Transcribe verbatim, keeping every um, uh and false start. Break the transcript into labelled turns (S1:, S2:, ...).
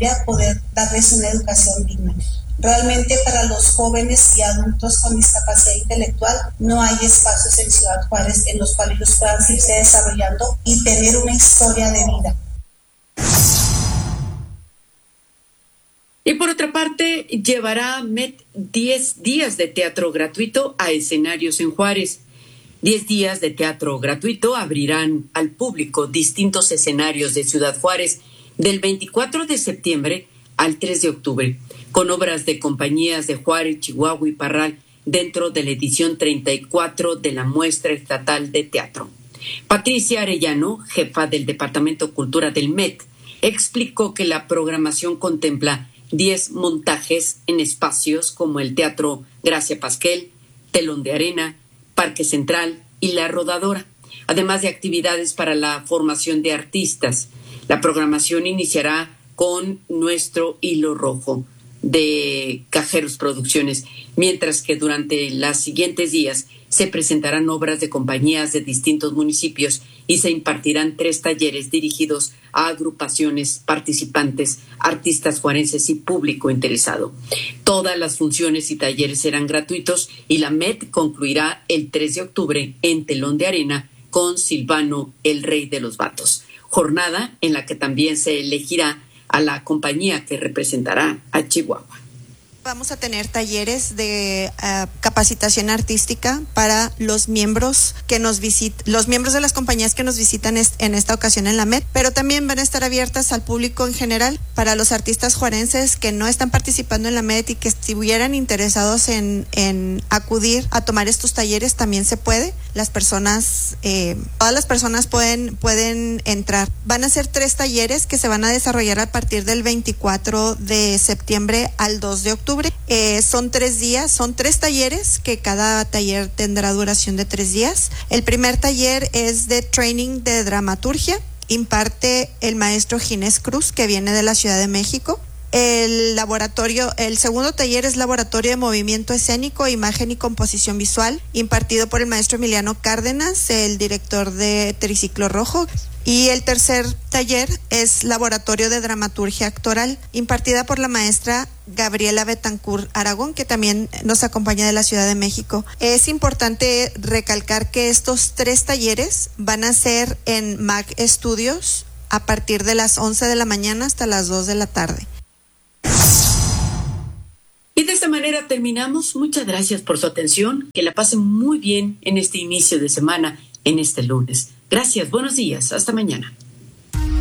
S1: familia, poder darles una educación digna. Realmente para los jóvenes y adultos con discapacidad intelectual no hay espacios en Ciudad Juárez en los cuales ellos puedan irse desarrollando y tener una historia de vida.
S2: Y por otra parte, llevará Met diez días de teatro gratuito a escenarios en Juárez. diez días de teatro gratuito abrirán al público distintos escenarios de Ciudad Juárez del veinticuatro de septiembre al tres de octubre, con obras de compañías de Juárez, Chihuahua y Parral dentro de la edición treinta y cuatro de la Muestra Estatal de Teatro. Patricia Arellano, jefa del Departamento Cultura del Met, explicó que la programación contempla diez montajes en espacios como el Teatro Gracia Pasquel, Telón de Arena, Parque Central y La Rodadora, además de actividades para la formación de artistas. La programación iniciará con Nuestro Hilo Rojo de Cajeros Producciones, mientras que durante los siguientes días se presentarán obras de compañías de distintos municipios y se impartirán tres talleres dirigidos a agrupaciones, participantes, artistas juarenses y público interesado. Todas las funciones y talleres serán gratuitos y la Met concluirá el tres de octubre en Telón de Arena con Silvano, el Rey de los Vatos. Jornada en la que también se elegirá a la compañía que representará a Chihuahua.
S3: Vamos a tener talleres de uh, capacitación artística para los miembros que nos visitan, los miembros de las compañías que nos visitan est- en esta ocasión en la Met, pero también van a estar abiertas al público en general para los artistas juarenses que no están participando en la Met y que estuvieran interesados en, en acudir a tomar estos talleres, también se puede. Las personas, eh, todas las personas pueden, pueden entrar. Van a ser tres talleres que se van a desarrollar a partir del veinticuatro de septiembre al dos de octubre. Eh, son tres días, son tres talleres que cada taller tendrá duración de tres días. El primer taller es de training de dramaturgia, imparte el maestro Ginés Cruz, que viene de la Ciudad de México. El laboratorio, el segundo taller es laboratorio de movimiento escénico, imagen y composición visual, impartido por el maestro Emiliano Cárdenas, el director de Triciclo Rojo. Y el tercer taller es laboratorio de dramaturgia actoral, impartida por la maestra Gabriela Betancourt Aragón, que también nos acompaña de la Ciudad de México. Es importante recalcar que estos tres talleres van a ser en M A C Studios a partir de las once de la mañana hasta las dos de la tarde.
S2: Y de esta manera terminamos. Muchas gracias por su atención. Que la pasen muy bien en este inicio de semana, en este lunes. Gracias, buenos días, hasta mañana.